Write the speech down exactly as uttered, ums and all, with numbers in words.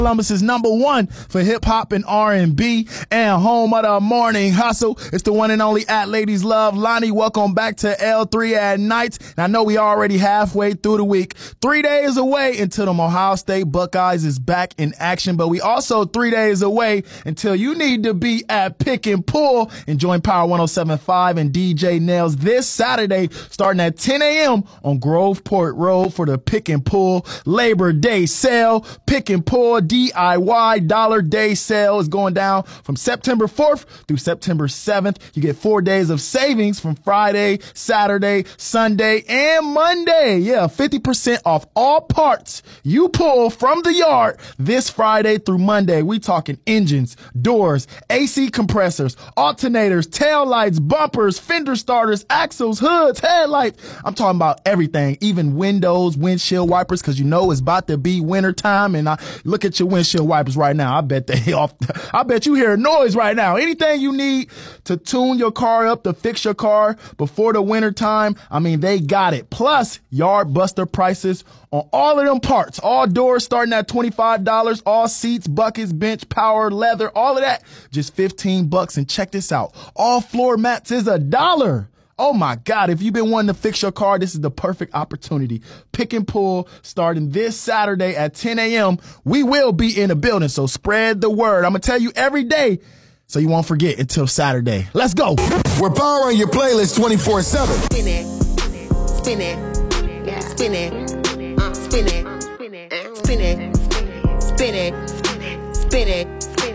Columbus is number one for hip hop and R and B and home of the morning hustle. It's the one and only at Ladies Love Lonnie. Welcome back to L three at Night. And I know we already halfway through the week. Three days away until the Ohio State Buckeyes is back in action. But we also three days away until you need to be at Pick and Pull and join Power one oh seven point five and D J Nails this Saturday starting at ten a.m. on Groveport Road for the Pick and Pull Labor Day sale. Pick and Pull D I Y Dollar Day sale is going down from September fourth through September seventh. You get four days of savings from Friday, Saturday, Sunday, and Monday. Yeah, fifty percent off all parts you pull from the yard this Friday through Monday. We talking engines, doors, A C compressors, alternators, tail lights, bumpers, fender starters, axles, hoods, headlights. I'm talking about everything, even windows, windshield wipers, because you know it's about to be winter time. And I look at your windshield wipers right now. I bet they off. I bet you hear a noise right now. Anything you need to tune your car up, to fix your car before the winter time, I mean, they got it. Plus, yard buster prices on all of them parts. All doors starting at twenty-five dollars. All seats, buckets, bench, power, leather, all of that, just fifteen bucks. And check this out. All floor mats is a dollar. Oh my God, if you've been wanting to fix your car, this is the perfect opportunity. Pick and Pull starting this Saturday at ten a.m. We will be in the building, so spread the word. I'm going to tell you every day so you won't forget until Saturday. Let's go. We're powering your playlist twenty-four seven. Spin it, spin it, yeah. spin it, uh, spin it, spin it, spin it, spin it, spin it.